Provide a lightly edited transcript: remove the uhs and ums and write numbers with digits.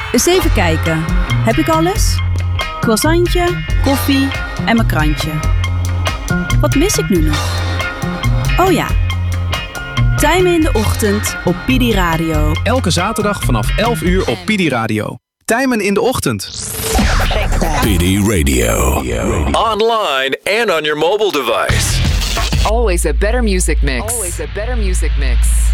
Eens even kijken. Heb ik alles? Croissantje, koffie en mijn krantje. Wat mis ik nu nog? Oh ja. Tijmen in de ochtend op Pidi Radio. Elke zaterdag vanaf 11 uur op Pidi Radio. Tijmen in de ochtend. Pidi Radio. Online and on your mobile device. Always a better music mix. Always a better music mix.